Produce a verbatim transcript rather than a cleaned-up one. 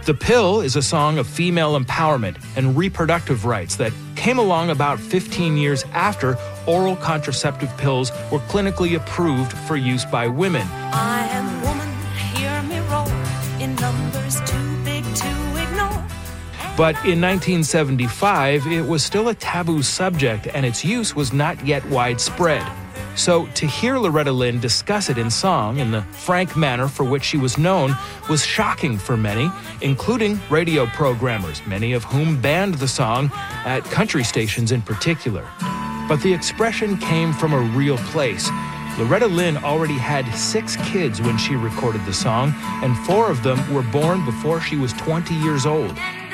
The Pill is a song of female empowerment and reproductive rights that came along about fifteen years after oral contraceptive pills were clinically approved for use by women. I am woman, hear me roar, in numbers too big to ignore. But in nineteen seventy-five, it was still a taboo subject and its use was not yet widespread. So to hear Loretta Lynn discuss it in song in the frank manner for which she was known was shocking for many, including radio programmers, many of whom banned the song, at country stations in particular. But the expression came from a real place. Loretta Lynn already had six kids when she recorded the song, and four of them were born before she was twenty years old.